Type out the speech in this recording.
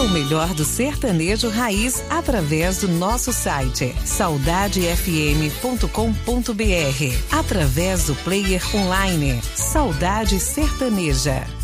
melhor do sertanejo raiz através do nosso site saudadefm.com.br, através do player online Saudade Sertaneja.